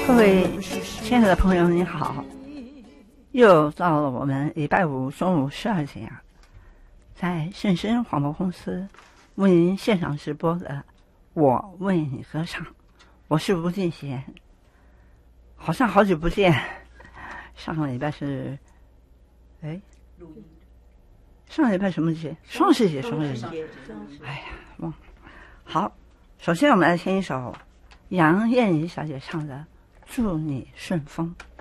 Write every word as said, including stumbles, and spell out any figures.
各位亲爱的朋友您好，又到了我们礼拜五中午十二点啊，在圣声广播公司为您现场直播的我为你歌唱，我是吴敬贤。好像好久不见，上个礼拜是哎上个礼拜什么节？双十节，双十节。哎呀，忘了。好，首先我们来听一首杨燕妮小姐唱的《祝你顺风》。